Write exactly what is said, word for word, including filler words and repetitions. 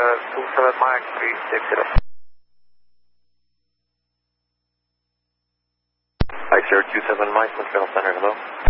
two seven Mike, three six zero. Mike zero two seven Mike, Montreal Center, hello.